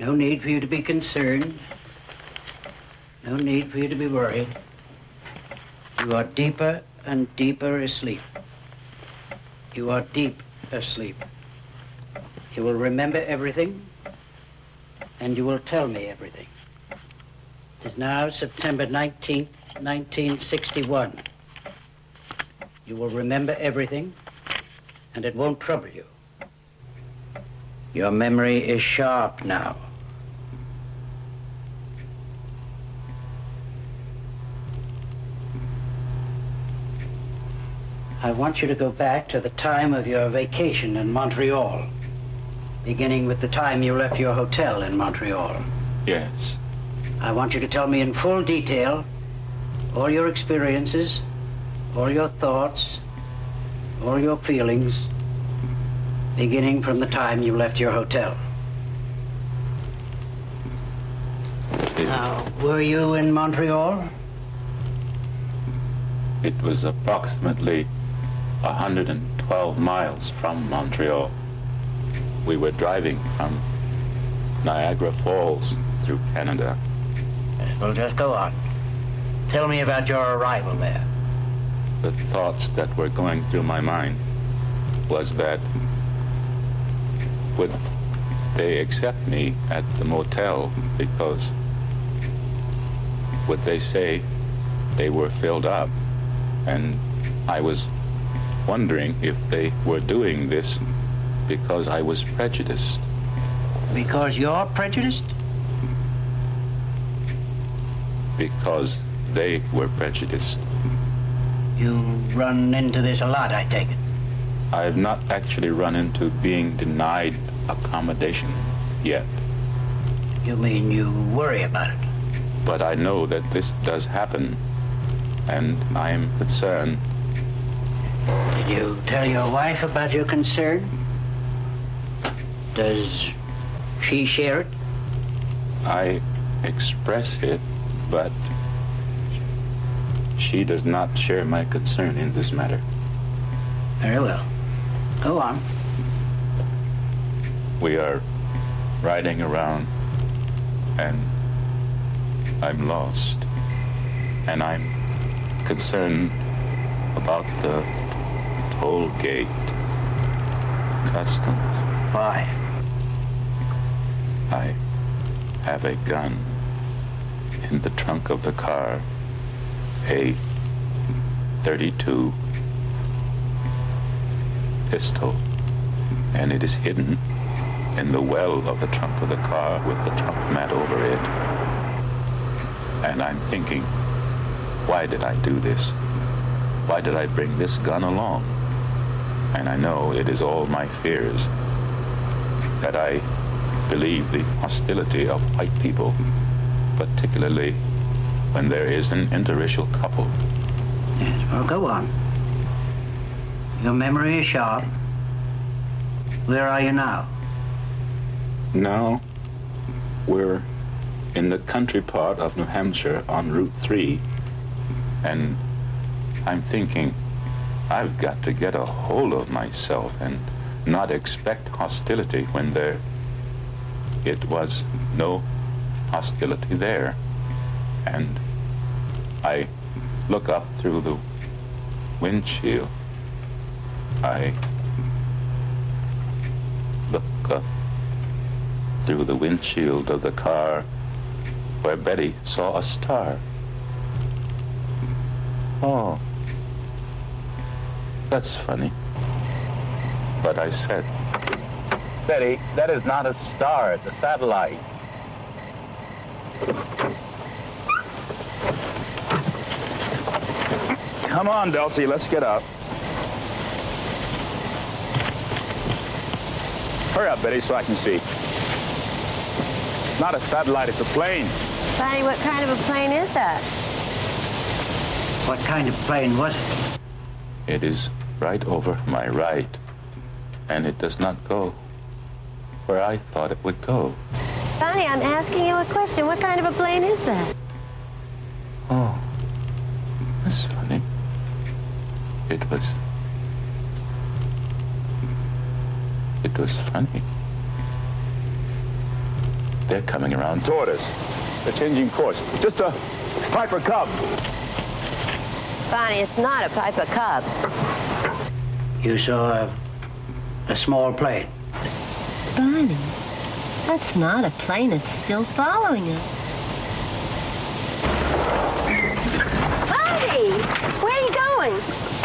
No need for you to be concerned. No need for you to be worried. You are deeper and deeper asleep. You are deep asleep. You will remember everything, and you will tell me everything. It is now September 19th, 1961. You will remember everything, and it won't trouble you. Your memory is sharp now. I want you to go back to the time of your vacation in Montreal, beginning with the time you left your hotel in Montreal. Yes. I want you to tell me in full detail all your experiences, all your thoughts, all your feelings, beginning from the time you left your hotel. Now, were you in Montreal? It was approximately 112 miles from Montreal. We were driving from Niagara Falls through Canada. Well, just go on. Tell me about your arrival there. The thoughts that were going through my mind was that would they accept me at the motel, because would they say they were filled up? And I was wondering if they were doing this because I was prejudiced. Because you're prejudiced? Because they were prejudiced. You run into this a lot, I take it. I have not actually run into being denied accommodation yet. You mean you worry about it? But I know that this does happen, and I am concerned. Did you tell your wife about your concern? Does she share it? I express it, but she does not share my concern in this matter. Very well. Go on. We are riding around, and I'm lost. And I'm concerned about the toll gate customs. Why? I have a gun in the trunk of the car, a .32 pistol, and it is hidden in the well of the trunk of the car with the trunk mat over it. And I'm thinking, why did I do this? Why did I bring this gun along? And I know it is all my fears, that I believe the hostility of white people, particularly when there is an interracial couple. Yes, well, go on. Your memory is sharp. Where are you now? Now, we're in the country part of New Hampshire on Route 3, and I'm thinking, I've got to get a hold of myself and not expect hostility when it was no hostility there. And I look up through the windshield. I look up through the windshield of the car where Betty saw a star. Oh, that's funny. But I said, Betty, that is not a star, it's a satellite. Come on, Dulcie, let's get up. Hurry up, Betty, so I can see. It's not a satellite, it's a plane. Bonnie, what kind of a plane is that? What kind of plane was it? It is right over my right, and it does not go where I thought it would go. Bonnie, I'm asking you a question. What kind of a plane is that? Oh, that's funny. It was funny. They're coming around toward us. They're changing course. Just a Piper Cub. Barney, it's not a Piper Cub. You saw a small plane. Barney, that's not a plane. It's still following us. Barney, where are you going?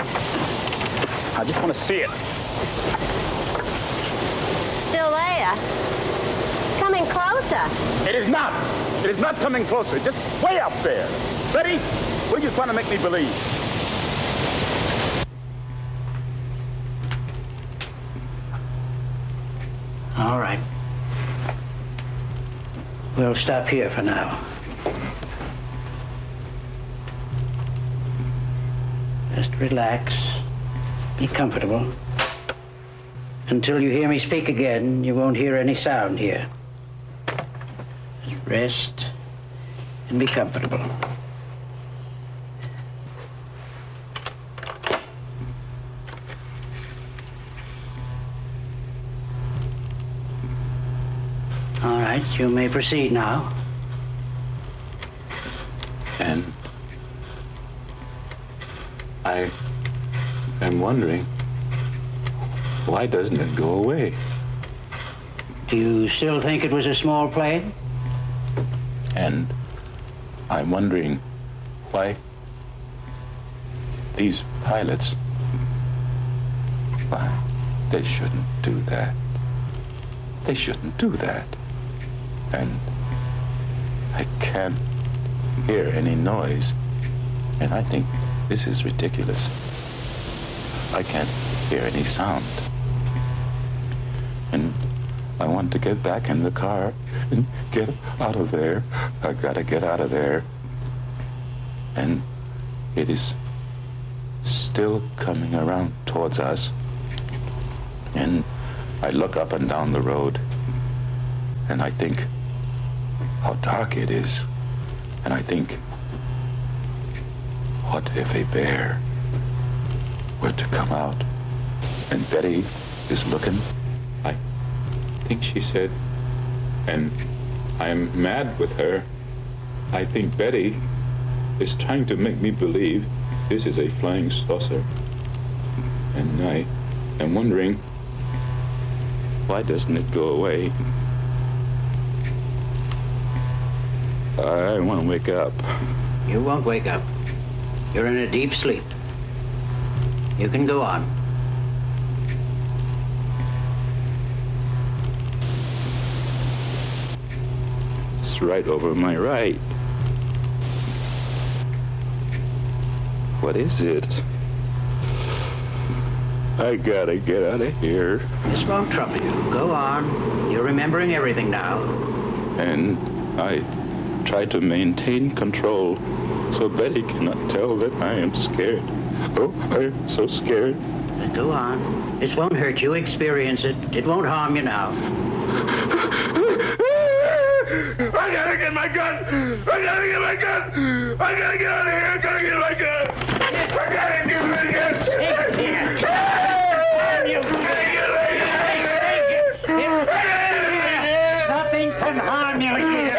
I just want to see it. Still there. It's coming closer. It is not. It is not coming closer. Just way up there. Betty, what are you trying to make me believe? All right. We'll stop here for now. Just relax. Be comfortable. Until you hear me speak again, you won't hear any sound here. Just rest and be comfortable. All right, you may proceed now. And I am wondering, why doesn't it go away? Do you still think it was a small plane? And I'm wondering why these pilots, why they shouldn't do that. They shouldn't do that. And I can't hear any noise. And I think this is ridiculous. I can't hear any sound. And I want to get back in the car and get out of there. I gotta get out of there. And it is still coming around towards us. And I look up and down the road, and I think how dark it is. And I think, what if a bear were to come out? And Betty is looking. I think she said, and I'm mad with her. I think Betty is trying to make me believe this is a flying saucer. And I am wondering, why doesn't it go away? I want to wake up. You won't wake up. You're in a deep sleep. You can go on. It's right over my right. What is it? I gotta get out of here. This won't trouble you. Go on. You're remembering everything now. And I try to maintain control so Betty cannot tell that I am scared. Oh, I am so scared. Go on. This won't hurt you. Experience it. It won't harm you now. I gotta get my gun! I gotta get my gun! I gotta get out of here! I gotta get my gun! I gotta get my gun! Take it. Nothing can harm you here.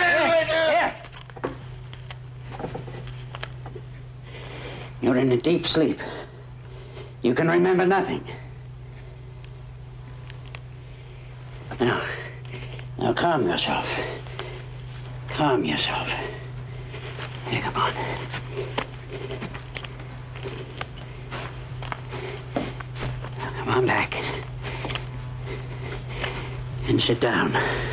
You're in a deep sleep. You can remember nothing. Now calm yourself. Calm yourself. Here, come on. Now, come on back. And sit down.